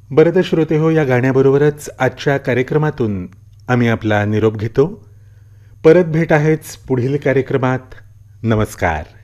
बरं तर श्रोते हो, या गाण्याबरोबरच आजच्या कार्यक्रमातून आम्ही आपला निरोप घेतो. परत भेट आहेच पुढील कार्यक्रमात. नमस्कार.